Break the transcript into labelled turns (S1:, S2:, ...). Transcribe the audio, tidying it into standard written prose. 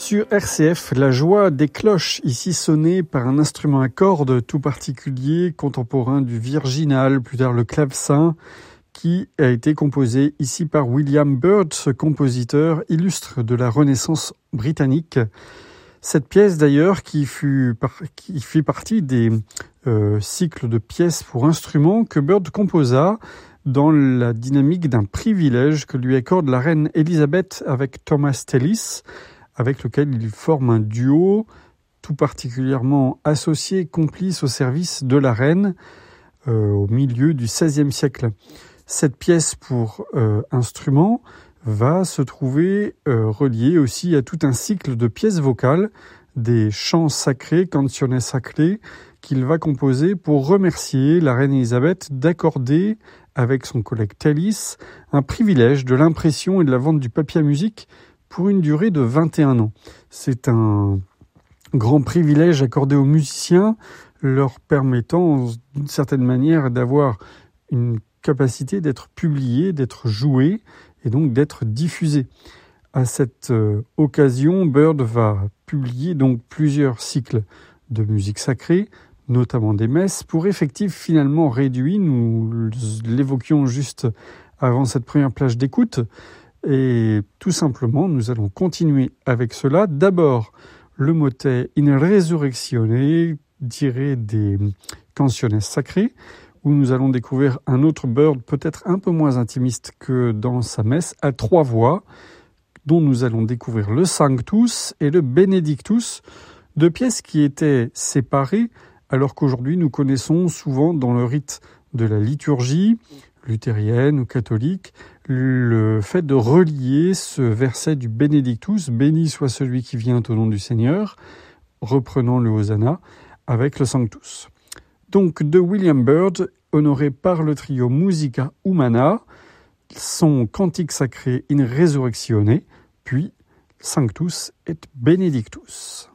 S1: Sur RCF, la joie des cloches, ici sonnée par un instrument à cordes tout particulier, contemporain du virginal, plus tard le clavecin, qui a été composé ici par William Byrd, ce compositeur illustre de la Renaissance britannique. Cette pièce d'ailleurs qui fit partie des cycles de pièces pour instruments que Byrd composa dans la dynamique d'un privilège que lui accorde la reine Élisabeth avec Thomas Tallis, avec lequel il forme un duo tout particulièrement associé, complice au service de la reine au milieu du XVIe siècle. Cette pièce pour instrument va se trouver reliée aussi à tout un cycle de pièces vocales, des chants sacrés, canciones sacrées, qu'il va composer pour remercier la reine Élisabeth d'accorder, avec son collègue Tallis, un privilège de l'impression et de la vente du papier à musique pour une durée de 21 ans. C'est un grand privilège accordé aux musiciens, leur permettant d'une certaine manière d'avoir une capacité d'être publié, d'être joué et donc d'être diffusé. À cette occasion, Byrd va publier donc plusieurs cycles de musique sacrée, notamment des messes, pour effectif finalement réduit, nous l'évoquions juste avant cette première plage d'écoute, et tout simplement, nous allons continuer avec cela. D'abord, le motet In Resurrectione, tiré des canciones sacrées, où nous allons découvrir un autre Byrd, peut-être un peu moins intimiste que dans sa messe, à 3 voix, dont nous allons découvrir le Sanctus et le Benedictus, 2 pièces qui étaient séparées, alors qu'aujourd'hui nous connaissons souvent dans le rite de la liturgie, luthérienne ou catholique, le fait de relier ce verset du Benedictus, béni soit celui qui vient au nom du Seigneur, reprenant le Hosanna, avec le Sanctus. Donc de William Byrd, honoré par le trio Musica Humana, son cantique sacré In Resurrectione, puis Sanctus et Benedictus.